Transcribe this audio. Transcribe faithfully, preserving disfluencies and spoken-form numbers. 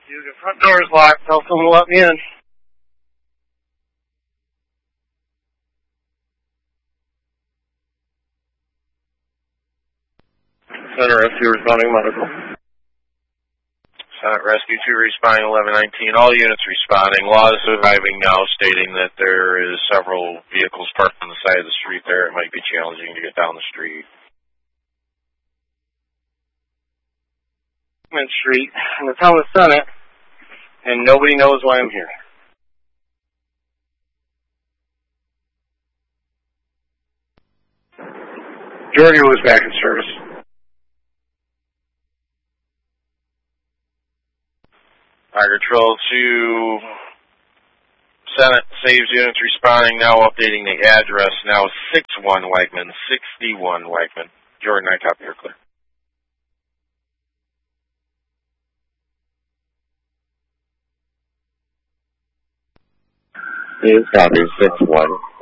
The front door is locked. Tell someone to let me in. Center Rescue responding medical. Senate Rescue two responding eleven nineteen. All units responding. Law is arriving now stating that there is several vehicles parked on the side of the street there. It might be challenging to get down the street. Main Street in the town of Senate, and nobody knows why I'm here. Georgia was back in service. Tiger Trail two, Senate saves units responding, now updating the address, now six one Wegman, sixty-one Wegman. Jordan, I copy, you're clear. Please copy, six one.